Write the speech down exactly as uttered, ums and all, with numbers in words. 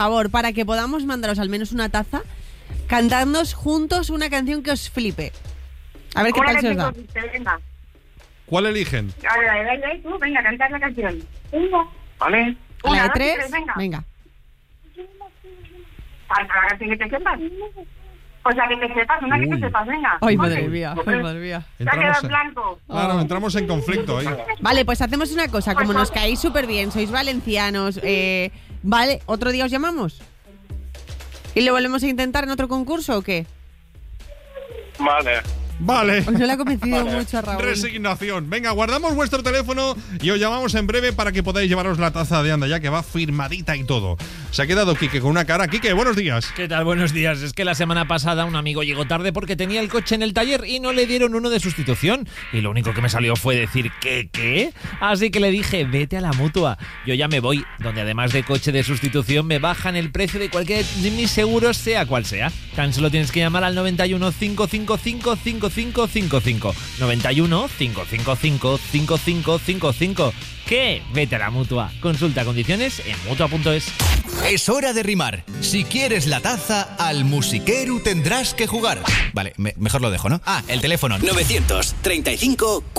favor, para que podamos mandaros al menos una taza, cantadnos juntos una canción que os flipe. A ver qué tal se os da. Venga. ¿Cuál eligen? A ver, a ver, a ver, tú, venga, cantar la canción. Venga. Vale. A la Una, de dos, tres, tres, venga. venga. Canta la canción que te sepas. O sea, que te sepas, una que Uy. te sepas, venga. Ay, Vale. madre mía, ay, madre mía. Te ha quedado Entramos en en, blanco. claro, entramos en conflicto ahí. Vale, pues hacemos una cosa, como nos caéis súper bien, sois valencianos, eh, vale, ¿otro día os llamamos? ¿Y lo volvemos a intentar en otro concurso o qué? Vale. Vale. Pues no le ha convencido mucho a Raúl. Resignación. Venga, guardamos vuestro teléfono y os llamamos en breve para que podáis llevaros la taza de Anda Ya, que va firmadita y todo. Se ha quedado Quique con una cara. Quique, buenos días. ¿Qué tal? Buenos días. Es que la semana pasada un amigo llegó tarde porque tenía el coche en el taller y no le dieron uno de sustitución. Y lo único que me salió fue decir ¿qué? ¿Qué? Así que le dije, vete a la Mutua. Yo ya me voy, donde además de coche de sustitución me bajan el precio de cualquier de mis seguros, sea cual sea. Tan solo tienes que llamar al noventa y uno, cinco cinco cinco, cinco cinco cinco cinco. noventa y uno, cinco cinco cinco, cinco cinco cinco cinco. ¿Qué? Vete a la Mutua. Consulta condiciones en mutua punto es. Es hora de rimar. Si quieres la taza, al musiquero tendrás que jugar. Vale, me- mejor lo dejo, ¿no? Ah, el teléfono. novecientos treinta y cinco